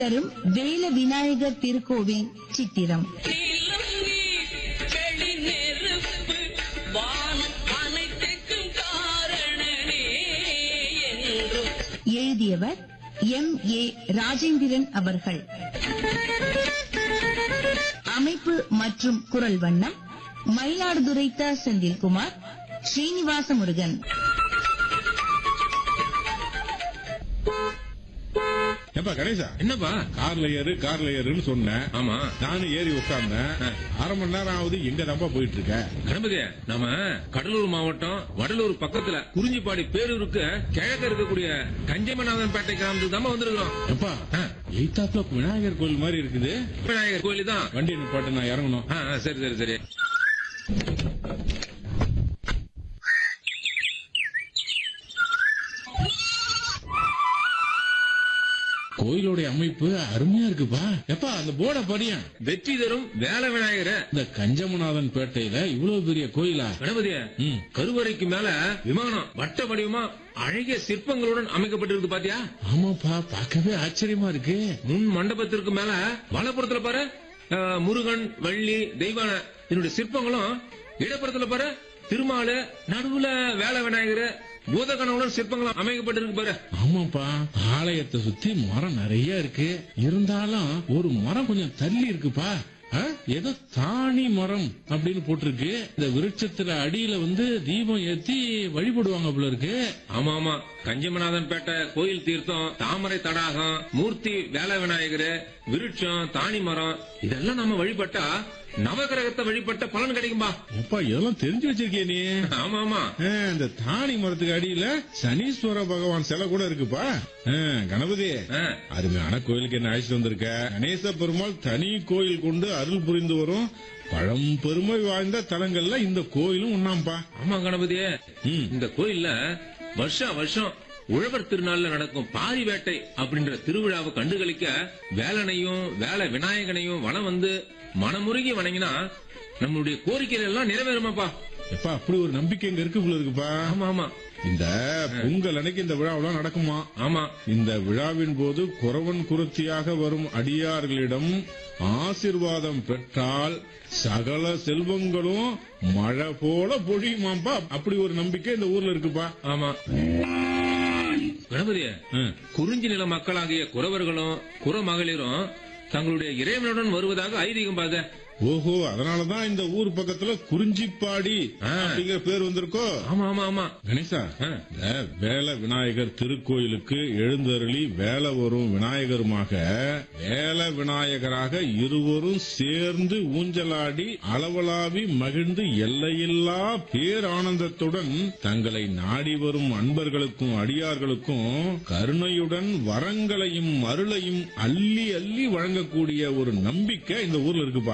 தரும் வேல விநாயகர் திருக்கோவில் சித்திரம். எழுதியவர் M.A. ராஜேந்திரன் அவர்கள். அமைப்பு மற்றும் குரல் வண்ணம் மயிலாடுதுறை த. செந்தில்குமார், ஸ்ரீனிவாச முருகன். ஏப்பா கணேசா, என்னப்பா கார்ல ஏறுன்னு சொன்னேன். ஆமா, நானும் ஏறி உட்கார்ந்தேன். அரை மணி நேரம் ஆகுது, எங்க தான்ப்பா போயிட்டு இருக்க? கணபதியே, நம்ம கடலூர் மாவட்டம் வடலூர் பக்கத்துல குறிஞ்சிப்பாடி பேரூருக்கு கிழக்க இருக்கக்கூடிய கஞ்சமநாதன்பேட்டை கிராமத்துக்கு தான் வந்திருக்கிறோம். எப்பா எய்தாப்ல விநாயகர் கோயில் மாதிரி இருக்குது. விநாயகர் கோயில் தான். வண்டி நிப்பாட்டு, நான் இறங்கணும். சரி சரி சரி. கோயிலோட அமைப்பு அருமையா இருக்குப்பா. எப்பா அந்த போர்ட படியா, வெற்றி தரும் வேல விநாயகர். இந்த கஞ்சமநாதன் பேட்டையில இவ்வளவு பெரிய கோயிலா? கணபதியே, கருவறைக்கு மேல விமானம் வட்ட வடிவமா அழகிய சிற்பங்களுடன் அமைக்கப்பட்டிருக்கு பாத்தியா? ஆமாப்பா, பார்க்கவே ஆச்சரியமா இருக்கு. முன் மண்டபத்திற்கு மேல வலப்புறத்துல பாரு முருகன், வள்ளி, தெய்வான என்னுடைய சிற்பங்களும், இடப்புறத்துல பாரு திருமாலு, நடுவுல வேல விநாயகர், பூதகணவுடன் சிற்பங்களும் அமைக்கப்பட்டிருக்கு பாரு. ஆமாப்பா, ஆலயத்தை சுத்தி மரம் நிறைய இருக்கு. இருந்தாலும் ஒரு மரம் கொஞ்சம் தள்ளி இருக்குப்பா. ஏதோ தானி மரம் அப்படின்னு போட்டிருக்கு. இந்த விருட்சத்துல அடியில தீபம் ஏத்தி வழிபடுவாங்க போல இருக்கு. ஆமா ஆமா, கஞ்சமநாதன்பேட்டை கோயில் தீர்த்தம், தாமரை தடாகம், மூர்த்தி வேல விநாயகர், விருட்சம், தானி மரம் இதெல்லாம் நம்ம வழிபட்டா நவகிரகத்தை வழிபட்ட பலன் கிடைக்கும்பா. அப்பா இதெல்லாம் தெரிஞ்சு வச்சிருக்கே நீ? ஆமா ஆமா, இந்த தானி மரத்துக்கு அடியில சனீஸ்வர பகவான் சிலை கூட இருக்குப்பா. கணபதி, அருமையான கோயிலுக்கு என்ன அழைச்சிட்டு வந்திருக்க? கணேச பெருமாள் தனி கோயில் கொண்டு அருள் புரிந்து வரும் பழம்பெருமை வாய்ந்த தலங்கள்ல இந்த கோயிலும் ஒண்ணாம்பா. ஆமா கணபதியே, இந்த கோயில்ல வருஷம் உழவர் திருநாள்ல நடக்கும் பாரி வேட்டை அப்படின்ற திருவிழாவை கண்டுகளிக்க வேலனையும் வேல விநாயகனையும் வனம் மனமுருகி வணங்கினா நம்மளுடைய கோரிக்கைகள் எல்லாம் நிறைவேறுமாப்பா. எப்பா அப்படி ஒரு நம்பிக்கை இங்க இருக்கு போல இருக்குப்பா. ஆமா ஆமா, இந்த பொங்கல் அன்னைக்கு இந்த விழாவெல்லாம் நடக்குமா? ஆமா, இந்த விழாவின் போது குறவன் குருத்தியாக வரும் அடியார்களிடம் ஆசிர்வாதம் பெற்றால் சகல செல்வங்களும் மழை போல பொழியுமாப்பா. அப்படி ஒரு நம்பிக்கை இந்த ஊர்ல இருக்குப்பா. ஆமா கணபதியே, குறிஞ்சி நில மக்களாகிய குறவர்களும் குறமகளிரும் தங்களுடைய இறைவனுடன் வருவதாக ஐதீகம் பாத. ஓஹோ, அதனாலதான் இந்த ஊர் பக்கத்துல குறிஞ்சிப்பாடி அப்படிங்கிற பேர் வந்திருக்கோ? ஆமா ஆமா ஆமா. கணேசா, வேல விநாயகர் திருக்கோயிலுக்கு எழுந்தருளி வேல வரும் விநாயகருமாக வேல விநாயகராக இருவரும் சேர்ந்து ஊஞ்சலாடி அளவலாவி மகிழ்ந்து எல்லையில்லா பேரானந்தத்துடன் தங்களை நாடி வரும் அன்பர்களுக்கும் அடியார்களுக்கும் கருணையுடன் வரங்களையும் அருளையும் அள்ளி அள்ளி வழங்கக்கூடிய ஒரு நம்பிக்கை இந்த ஊர்ல இருக்குப்பா.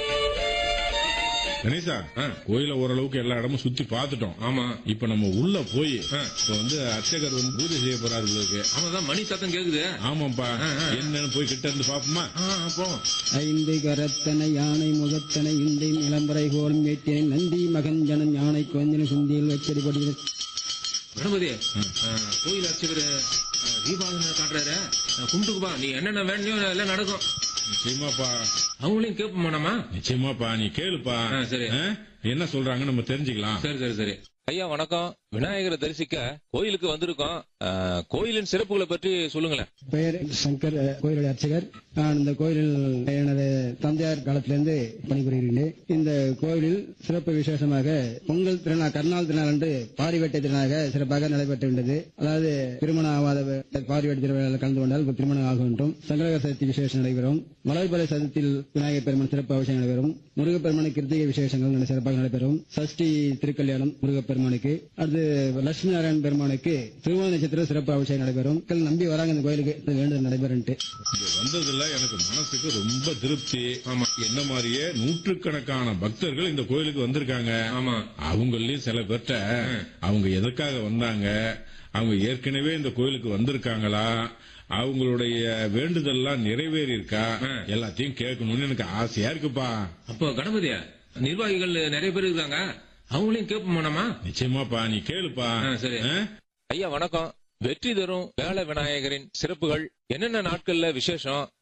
கணேசா, கோயில ஓரளவுக்கு எல்லா இடமும் சுத்தி பாத்துட்டோம். ஆமா, இப்ப நம்ம உள்ள போய் அர்ச்சகர் பூஜை செய்ய போறாரு. ஆமாதான், மணி சத்தம் கேக்குது. ஆமாப்பா, என்னன்னு போய் கிட்ட இருந்து பாப்போமா? போவோம். ஐந்து கரத்தனை யானை முகத்தனை இந்தை இளம்பரை கோலம் ஏற்றினை நந்தி மகஞ்சனம் யானை கொஞ்சன சுந்தியில் வச்சடிபடுகிறது. கணபதி, கோயில் அர்ச்சகர் தீபாவளி காட்டுறாரு, கும்பிட்டுக்குப்பா. நீ என்னென்ன வேணும் எல்லாம் நடக்கும். நிச்சயமாப்பா. அவங்களையும் கேட்போமா நம்ம? நிச்சயமாப்பா, நீ கேளுப்பா. சரி, என்ன சொல்றாங்க நம்ம தெரிஞ்சுக்கலாம். சரி சரி சரி. ஐயா வணக்கம். விநாயகரை தரிசிக்க கோயிலுக்கு வந்திருக்கோம். கோயிலின் சிறப்புகளை பற்றி சொல்லுங்களேன். பெயர் சங்கர், கோயிலுடைய அர்ச்சகர். நான் இந்த கோயிலில் எனது தந்தையார் காலத்திலிருந்து பணிபுரிகிறேன். இந்த கோயிலில் சிறப்பு விசேஷமாக பொங்கல் திருநாள், கருநாள் திருநாள் அன்று பாரிவேட்டை திருநாளாக சிறப்பாக நடைபெற்றுள்ளது. அதாவது திருமணம் ஆகாத பாரிவேட்டை திருவிழாவில் கலந்து கொண்டால் திருமணம் ஆகும் என்றும், சங்கரகர சதுர்த்தி விசேஷம் நடைபெறும். மலர்பலை சதுர்த்தியில் விநாயகர் பெருமான் சிறப்பு அவசியம் நடைபெறும். முருகப்பெருமானுக்கு கிருத்திகை விசேஷங்கள் சிறப்பாக நடைபெறும். சஷ்டி திருக்கல்யாணம் முருகப்பெருமானுக்கு. அடுத்து லட்சுமி நாராயண பெருமானுக்கு திருவோண நட்சத்திர சிறப்பு அவசியம் நடைபெறும். நம்பி வராங்க இந்த கோயிலுக்கு, வேண்டுதல் நடைபெறும். வந்ததுல எனக்கு மனசுக்கு ரொம்ப திருப்தி. ஆமா, என்ன மாதிரியே நூற்றுக்கணக்கான பக்தர்கள் இந்த கோயிலுக்கு வந்திருக்காங்க. ஆமா, அவங்களயும் சில பேர்ட்ட அவங்க எதற்காக வந்தாங்க, அவங்க ஏற்கனவே இந்த கோயிலுக்கு வந்திருக்காங்களா, அவங்களுடைய வேண்டுதல்லாம் நிறைவேறி இருக்கா, எல்லாத்தையும் கேட்கணும்னு எனக்கு ஆசையா இருக்குப்பா. அப்போ கணபதியா, நிர்வாகிகள் நிறைய பேர் இருக்காங்க, அவங்களையும் கேட்போமா நம்ம? நிச்சயமாப்பா, நீ கேளுப்பா. சரி. ஐயா வணக்கம். வெற்றி தரும் வேல விநாயகரின் சிறப்புகள், என்னென்ன நாட்கள்ல விசேஷம்,